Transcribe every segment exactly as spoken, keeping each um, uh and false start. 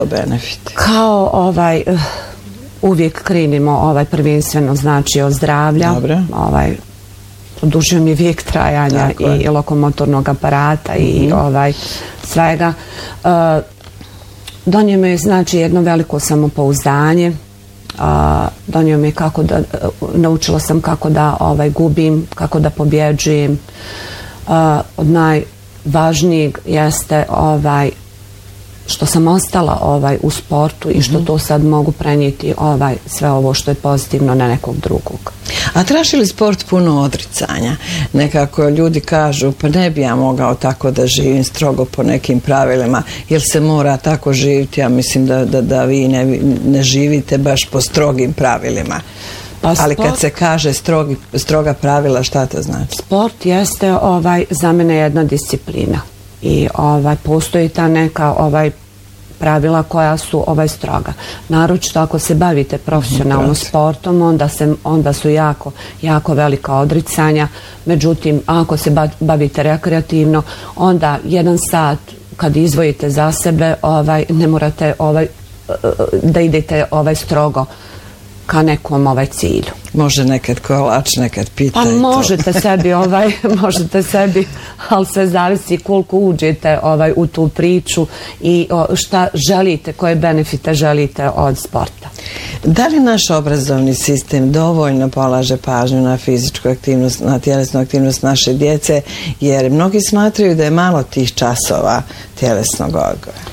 benefit? Kao ovaj, uvijek krenimo ovaj, prvenstveno znači od zdravlja. Dobre. Ovaj, produžio mi vijek trajanja i lokomotornog aparata i mm-hmm. ovaj, svega. Uh, donio mi je znači jedno veliko samopouzdanje. Uh, donio mi je kako da, uh, naučila sam kako da ovaj, gubim, kako da pobjeđujem. Uh, od najvažnijeg jeste ovaj, što sam ostala ovaj, u sportu i što to sad mogu prenijeti ovaj, sve ovo što je pozitivno na nekog drugog. A traži li sport puno odricanja? Nekako ljudi kažu, pa ne bi ja mogao tako da živim strogo po nekim pravilima, jer se mora tako živjeti. Ja mislim da, da, da vi ne, ne živite baš po strogim pravilima. Pa ali sport, kad se kaže strogi, stroga pravila, šta to znači? Sport jeste ovaj, za mene jedna disciplina. I ovaj, postoji ta neka ovaj, pravila koja su ovaj, stroga. Naročito ako se bavite profesionalno sportom, onda, se, onda su jako, jako velika odricanja. Međutim, ako se bavite rekreativno, onda jedan sat kad izvojite za sebe, ovaj, ne morate ovaj, da idete ovaj, strogo ka nekom ovaj cilju. Može nekad kolač, nekad pita pa i to. Možete sebi, ovaj, možete sebi, ali sve zavisi koliko uđete ovaj, u tu priču i o, šta želite, koje benefite želite od sporta. Da li naš obrazovni sistem dovoljno polaže pažnju na fizičku aktivnost, na tjelesnu aktivnost naše djece, jer mnogi smatraju da je malo tih časova tjelesnog odgoja?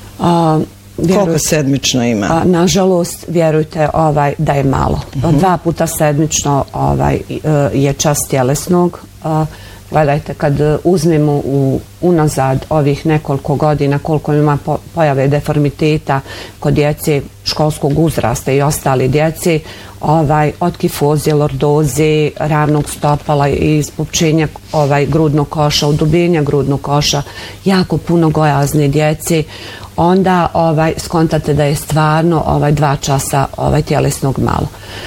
A, koliko sedmično ima? A, nažalost, vjerujte ovaj, da je malo. Uh-huh. Dva puta sedmično ovaj, je čas tjelesnog. A, gledajte, kad uzmemo u, unazad ovih nekoliko godina koliko ima po, pojave deformiteta kod djece školskog uzrasta i ostali djece, ovaj, od kifoze, lordoze, ravnog stopala i ispupčenja ovaj, grudnog koša, udubljenja grudnog koša, jako puno gojazne djece, onda ovaj, skontate da je stvarno ovaj, dva časa ovaj, tjelesnog malo.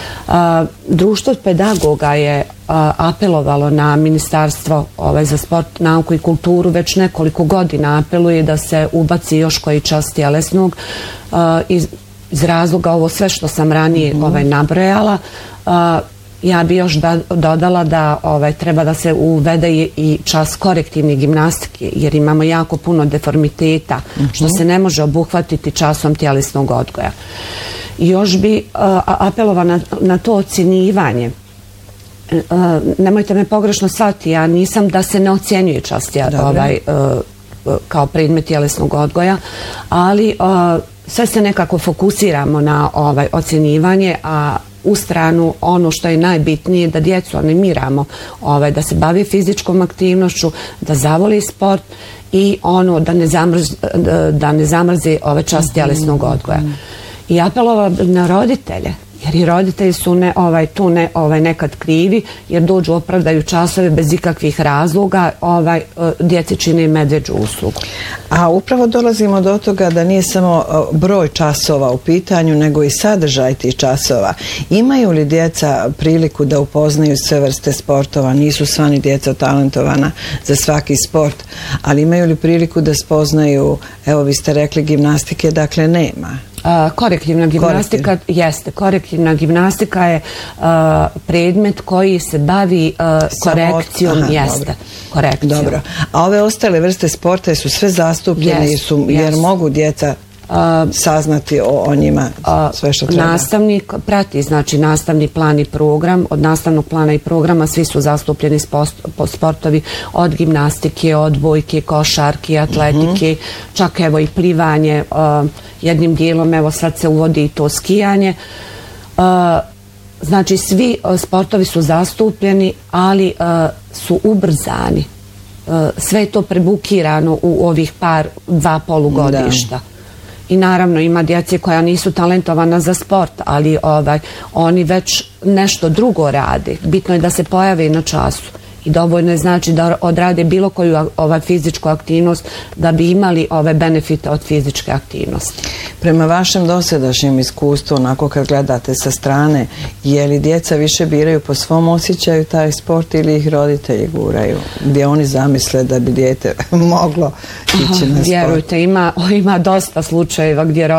Uh, društvo pedagoga je uh, apelovalo na Ministarstvo ovaj, za sport, nauku i kulturu, već nekoliko godina apeluje da se ubaci još koji čas tjelesnog uh, iz, iz razloga ovo sve što sam ranije mm-hmm. ovaj, nabrojala. Uh, ja bi još da, dodala da ovaj, treba da se uvede i čas korektivne gimnastike, jer imamo jako puno deformiteta, mm-hmm. što se ne može obuhvatiti časom tjelesnog odgoja. I još bi uh, apelova na, na to ocjenjivanje. Uh, nemojte me pogrešno shvatiti, ja nisam da se ne ocjenjuje čas tjel, ovaj, uh, kao predmet tjelesnog odgoja, ali uh, sve se nekako fokusiramo na ovaj, ocjenjivanje, a u stranu ono što je najbitnije da djecu animiramo ovaj, da se bavi fizičkom aktivnošću, da zavoli sport i ono da ne zamrze, da ne zamrze ovaj čas tjelesnog odgoja. I apelovao na roditelje, jer i roditelji su ne, ovaj, tu ne, ovaj, nekad krivi, jer dođu opravdaju časove bez ikakvih razloga, ovaj, djeci čine medveđu uslugu. A upravo dolazimo do toga da nije samo broj časova u pitanju, nego i sadržaj tih časova. Imaju li djeca priliku da upoznaju sve vrste sportova? Nisu sva ni djeca talentovana za svaki sport, ali imaju li priliku da spoznaju, evo vi ste rekli gimnastike, dakle nema? Uh, korektivna gimnastika Korektiv. jeste. Korektivna gimnastika je uh, predmet koji se bavi uh, korekcijom. Aha, jeste. Dobro. Korekcijom. Dobro. A ove ostale vrste sporta su sve zastupljene yes, su, jer yes. mogu djeca uh, saznati o, o njima sve što treba. Nastavnik prati, znači nastavni plan i program. Od nastavnog plana i programa svi su zastupljeni spost, sportovi od gimnastike, odbojke, košarke, atletike, mm-hmm. čak evo i plivanje. Uh, jednim dijelom, evo sad se uvodi i to skijanje. Uh, znači svi uh, sportovi su zastupljeni, ali uh, su ubrzani. Uh, sve je to prebukirano u ovih par, dva polugodišta. Da. I naravno ima djece koja nisu talentovana za sport, ali ovaj, oni već nešto drugo rade. Bitno je da se pojave na času. I dovoljno je znači da odrade bilo koju ovaj, fizičku aktivnost da bi imali ove benefite od fizičke aktivnosti. Prema vašem dosadašnjem iskustvu, onako kad gledate sa strane, je li djeca više biraju po svom osjećaju taj sport ili ih roditelji guraju? Gdje oni zamisle da bi dijete moglo ići na sport? Vjerujte, ima, ima dosta slučajeva gdje